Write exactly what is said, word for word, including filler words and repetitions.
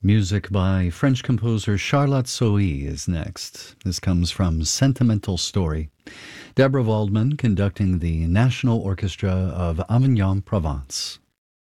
Music by French composer Charlotte Sohi is next. This comes from Sentimental Story. Deborah Waldman conducting the National Orchestra of Avignon, Provence.